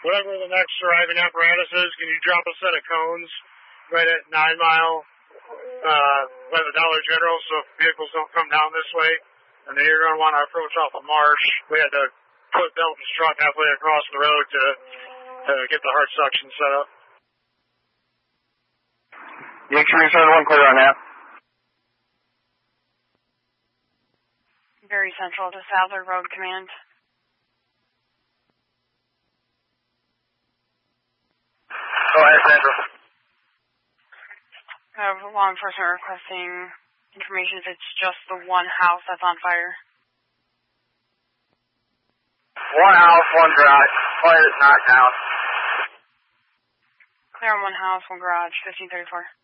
Whatever the next arriving apparatus is, can you drop a set of cones right at 9 Mile by the Dollar General so if vehicles don't come down this way? And then you're going to want to approach off the marsh. We had to put Belton's truck halfway across the road to get the hard suction set up. Yankee 371, clear on that. Very Central to Sadler Road Command. Go ahead, Central. Law enforcement requesting information if it's just the one house that's on fire. One house, one garage. Fire is knocked down. Clear on one house, one garage, 1534.